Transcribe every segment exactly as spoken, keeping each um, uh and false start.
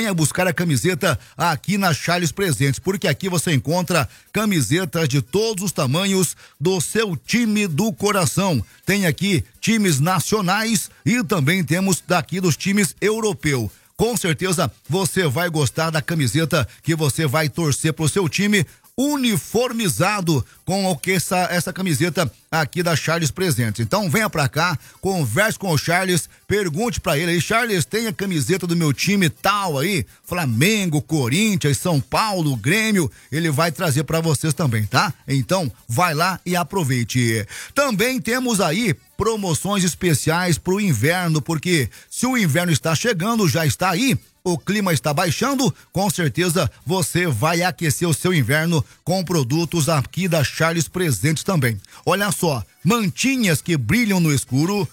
Venha buscar a camiseta aqui na Charles Presentes, porque aqui você encontra camisetas de todos os tamanhos do seu time do coração. Tem aqui times nacionais e também temos daqui dos times europeus. Com certeza você vai gostar da camiseta que você vai torcer pro seu time, uniformizado com o que essa, essa camiseta aqui da Charles Presentes. Então venha pra cá, converse com o Charles, pergunte pra ele aí: Charles, tem a camiseta do meu time tal aí? Flamengo, Corinthians, São Paulo, Grêmio, ele vai trazer pra vocês também, tá? Então vai lá e aproveite. Também temos aí promoções especiais pro inverno, porque se o inverno está chegando, já está aí, o clima está baixando, com certeza você vai aquecer o seu inverno com produtos aqui da Charles Presentes também. Olha só, mantinhas que brilham no escuro,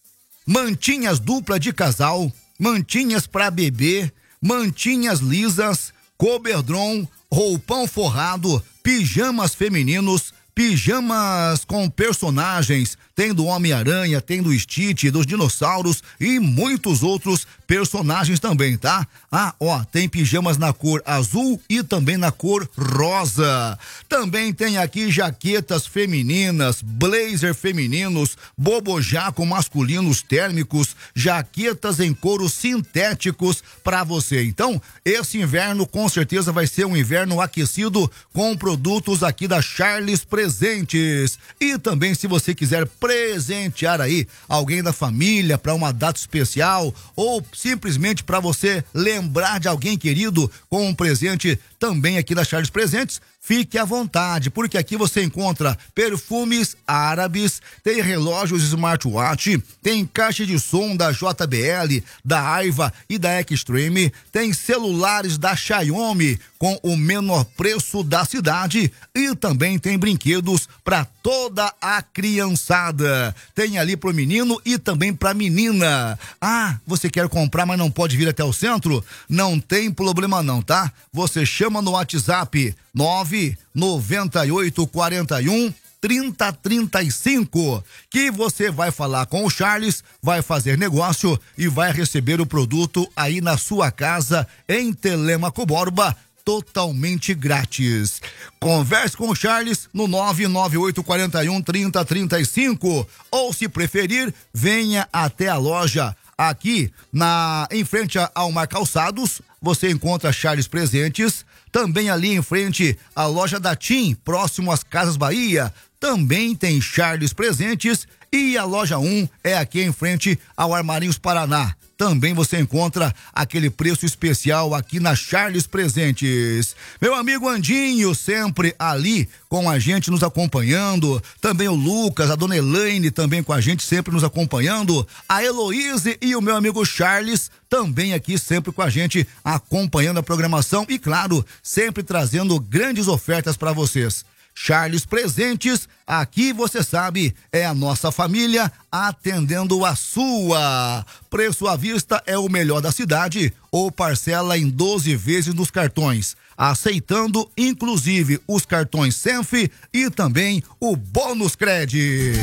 mantinhas dupla de casal, mantinhas para bebê, mantinhas lisas, coberdron, roupão forrado, pijamas femininos, pijamas com personagens, tem do Homem-Aranha, tem do Stitch, dos dinossauros e muitos outros personagens também, tá? Ah, ó, tem pijamas na cor azul e também na cor rosa. Também tem aqui jaquetas femininas, blazer femininos, bobojaco masculinos térmicos, jaquetas em couro sintéticos para você. Então, esse inverno com certeza vai ser um inverno aquecido com produtos aqui da Charles Presentes. E também, se você quiser presentear aí alguém da família para uma data especial ou simplesmente para você lembrar de alguém querido com um presente também aqui da Charles Presentes, fique à vontade, porque aqui você encontra perfumes árabes, tem relógios smartwatch, tem caixa de som da J B L, da Aiva e da Extreme, tem celulares da Xiaomi com o menor preço da cidade e também tem brinquedos para toda a criançada. Tem ali pro menino e também pra menina. Ah, você quer comprar, mas não pode vir até o centro? Não tem problema não, tá? Você chama no WhatsApp nove noventa e oito quarenta e um trinta trinta e cinco, que você vai falar com o Charles, vai fazer negócio e vai receber o produto aí na sua casa em Telêmaco Borba, totalmente grátis. Converse com o Charles no nove nove oito quarenta e um trinta trinta e cinco, ou se preferir, venha até a loja aqui na em frente ao Mar Calçados. Você encontra Charles Presentes, também ali em frente à loja da TIM, próximo às Casas Bahia, também tem Charles Presentes, e a loja um é aqui em frente ao Armarinhos Paraná. Também você encontra aquele preço especial aqui na Charles Presentes. Meu amigo Andinho, sempre ali com a gente nos acompanhando. Também o Lucas, a dona Elaine também com a gente, sempre nos acompanhando. A Heloíse e o meu amigo Charles também aqui sempre com a gente, acompanhando a programação e, claro, sempre trazendo grandes ofertas para vocês. Charles Presentes, aqui você sabe, é a nossa família atendendo a sua. Preço à vista é o melhor da cidade ou parcela em doze vezes nos cartões, aceitando inclusive os cartões Senf e também o Bônus Cred.